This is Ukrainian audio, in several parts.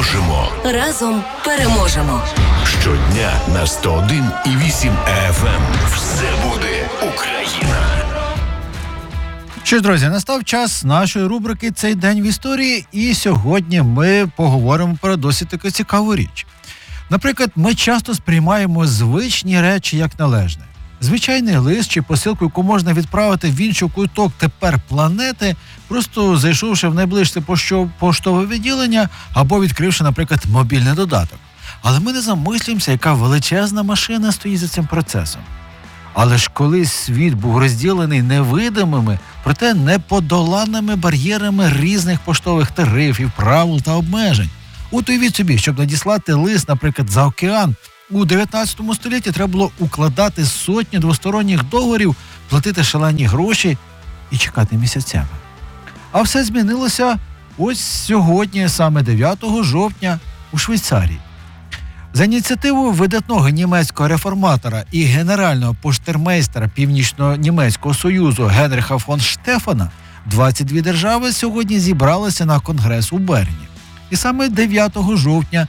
можемо. Разом переможемо. Щодня на 101,8 FM. Все буде Україна. Що ж, друзі, настав час нашої рубрики «Цей день в історії», і сьогодні ми поговоримо про досить таку цікаву річ. Наприклад, ми часто сприймаємо звичні речі як належне. Звичайний лист чи посилку, яку можна відправити в інший куток тепер планети, просто зайшовши в найближче поштове відділення або відкривши, наприклад, мобільний додаток. Але ми не замислюємося, яка величезна машина стоїть за цим процесом. Але ж колись світ був розділений невидимими, проте неподоланними бар'єрами різних поштових тарифів, правил та обмежень. Уявіть собі, щоб надіслати лист, наприклад, за океан, у 19 столітті треба було укладати сотні двосторонніх договорів, платити шалені гроші і чекати місяцями. А все змінилося ось сьогодні, саме 9 жовтня, у Швейцарії. За ініціативою видатного німецького реформатора і генерального поштмейстера Північно-Німецького Союзу Генріха фон Штефана 22 держави сьогодні зібралися на конгрес у Берні. І саме 9 жовтня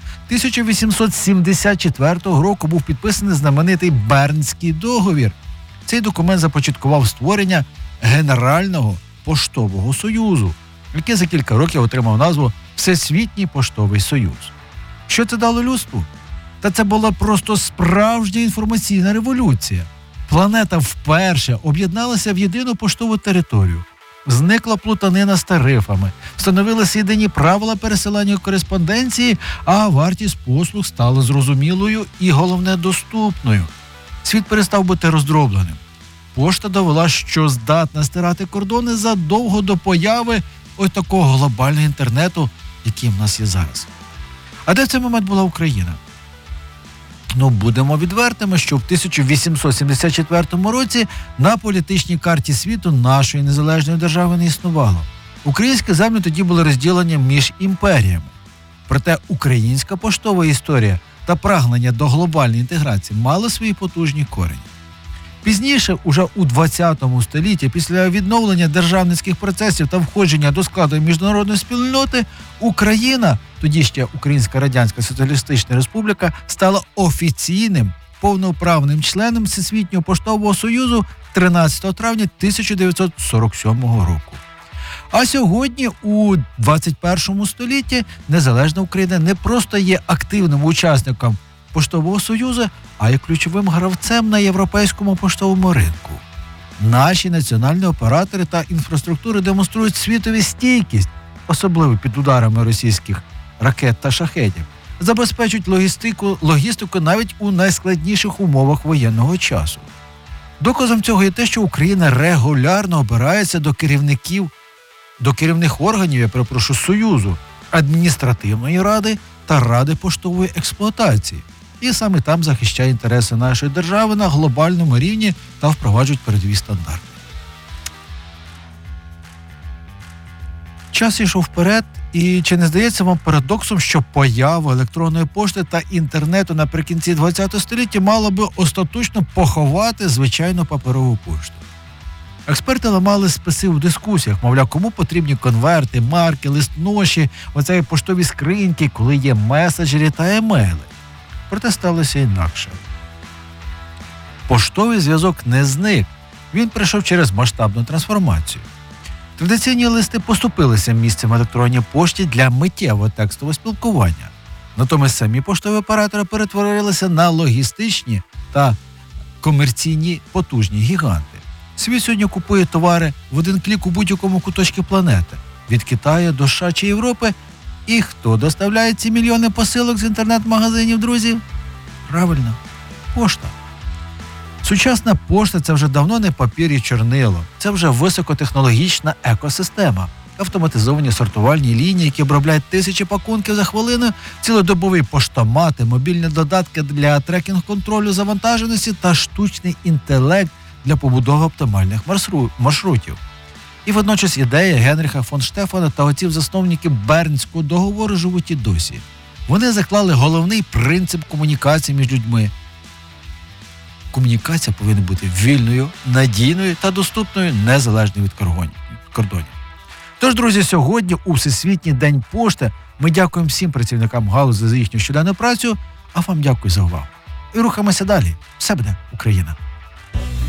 1874 року був підписаний знаменитий Бернський договір. Цей документ започаткував створення Генерального поштового союзу, який за кілька років отримав назву Всесвітній поштовий союз. Що це дало людству? Та це була просто справжня інформаційна революція. Планета вперше об'єдналася в єдину поштову територію. Зникла плутанина з тарифами, встановилися єдині правила пересилання кореспонденції, а вартість послуг стала зрозумілою і, головне, доступною. Світ перестав бути роздробленим. Пошта довела, що здатна стирати кордони задовго до появи ось такого глобального інтернету, який в нас є зараз. А де в цей момент була Україна? Будемо відвертими, що в 1874 році на політичній карті світу нашої незалежної держави не існувало. Українські землі тоді були розділені між імперіями. Проте українська поштова історія та прагнення до глобальної інтеграції мали свої потужні корені. Пізніше, уже у 20 столітті, після відновлення державницьких процесів та входження до складу міжнародної спільноти, Україна, тоді ще Українська Радянська Соціалістична Республіка, стала офіційним, повноправним членом Всесвітнього поштового союзу 13 травня 1947 року. А сьогодні, у 21 столітті, незалежна Україна не просто є активним учасником Поштового союзу, а й ключовим гравцем на європейському поштовому ринку. Наші національні оператори та інфраструктури демонструють світові стійкість, особливо під ударами російських ракет та шахедів, забезпечують логістику навіть у найскладніших умовах воєнного часу. Доказом цього є те, що Україна регулярно обирається до керівних органів, Союзу, адміністративної ради та ради поштової експлуатації. І саме там захищає інтереси нашої держави на глобальному рівні та впроваджують передові стандарти. Час йшов вперед, і чи не здається вам парадоксом, що поява електронної пошти та інтернету наприкінці ХХ століття мала би остаточно поховати звичайну паперову пошту? Експерти ламали списи в дискусіях, мовляв, кому потрібні конверти, марки, листноші, оцеї поштові скриньки, коли є меседжері та емейли. Проте сталося інакше. Поштовий зв'язок не зник, він прийшов через масштабну трансформацію. Традиційні листи поступилися місцем електронній пошті для миттєвого текстового спілкування. Натомість самі поштові оператори перетворилися на логістичні та комерційні потужні гіганти. Світ сьогодні купує товари в один клік у будь-якому куточку планети, від Китаю до США чи Європи. І хто доставляє ці мільйони посилок з інтернет-магазинів, друзі? Правильно, пошта. Сучасна пошта – це вже давно не папір і чорнило. Це вже високотехнологічна екосистема. Автоматизовані сортувальні лінії, які обробляють тисячі пакунків за хвилину, цілодобові поштомати, мобільні додатки для трекінг-контролю завантаженості та штучний інтелект для побудови оптимальних маршрутів. І водночас ідея Генріха фон Штефана та отців-засновників Бернського договору живуть і досі. Вони заклали головний принцип комунікації між людьми. Комунікація повинна бути вільною, надійною та доступною, незалежно від кордонів. Тож, друзі, сьогодні у Всесвітній день пошти ми дякуємо всім працівникам галузі за їхню щоденну працю, а вам дякую за увагу. І рухаємося далі. Все буде Україна!